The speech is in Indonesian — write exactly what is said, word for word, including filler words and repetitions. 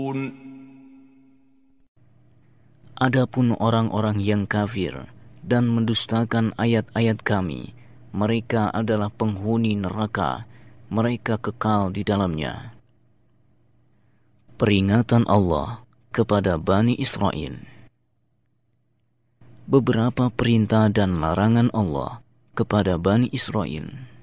Adapun orang-orang yang kafir dan mendustakan ayat-ayat kami, mereka adalah penghuni neraka, mereka kekal di dalamnya. Peringatan Allah kepada Bani Israel. Beberapa perintah dan larangan Allah kepada Bani Israel.